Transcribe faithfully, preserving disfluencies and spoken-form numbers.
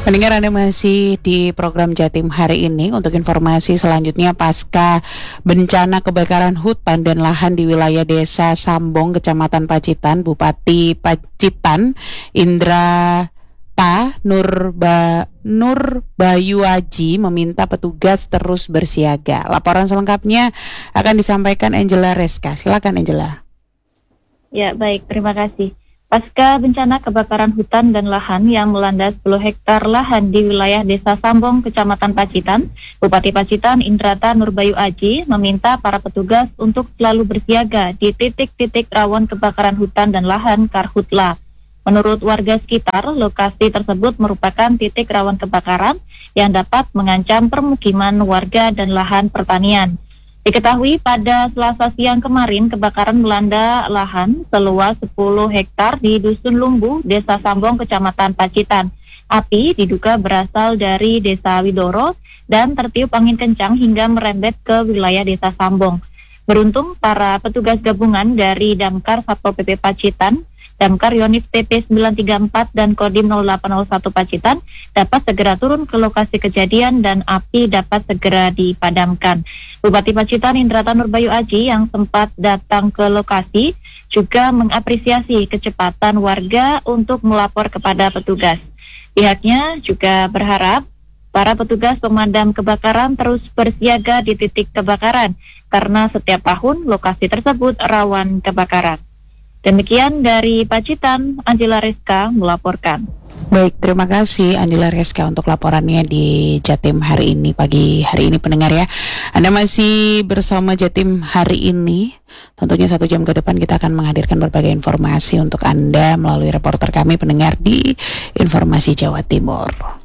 Pendengar, Anda masih di program Jatim hari ini. Untuk informasi selanjutnya, pasca bencana kebakaran hutan dan lahan di wilayah Desa Sambong, Kecamatan Pacitan, Bupati Pacitan Indra Ta Nurba, Nur Bayu Aji meminta petugas terus bersiaga. Laporan selengkapnya akan disampaikan Angela Reska. Silakan, Angela. Ya, baik, terima kasih. Pasca bencana kebakaran hutan dan lahan yang melanda sepuluh hektar lahan di wilayah Desa Sambong, Kecamatan Pacitan, Bupati Pacitan Indrata Nurbayu Aji meminta para petugas untuk selalu bersiaga di titik-titik rawan kebakaran hutan dan lahan Karhutla. Menurut warga sekitar, lokasi tersebut merupakan titik rawan kebakaran yang dapat mengancam permukiman warga dan lahan pertanian. Diketahui pada Selasa siang kemarin kebakaran melanda lahan seluas sepuluh hektar di Dusun Lumbu, Desa Sambong, Kecamatan Pacitan. Api diduga berasal dari Desa Widoro dan tertiup angin kencang hingga merembet ke wilayah Desa Sambong. Beruntung para petugas gabungan dari Damkar Satpol P P Pacitan, Damkar Yonif P P sembilan tiga empat dan Kodim nol delapan nol satu Pacitan dapat segera turun ke lokasi kejadian dan api dapat segera dipadamkan. Bupati Pacitan Indrata Nurbayu Aji yang sempat datang ke lokasi juga mengapresiasi kecepatan warga untuk melapor kepada petugas. Pihaknya juga berharap para petugas pemadam kebakaran terus bersiaga di titik kebakaran karena setiap tahun lokasi tersebut rawan kebakaran. Demikian dari Pacitan, Angela Reska melaporkan. Baik, terima kasih Angela Reska untuk laporannya di Jatim hari ini, pagi hari ini, pendengar ya. Anda masih bersama Jatim hari ini. Tentunya satu jam ke depan kita akan menghadirkan berbagai informasi untuk Anda melalui reporter kami pendengar di Informasi Jawa Timur.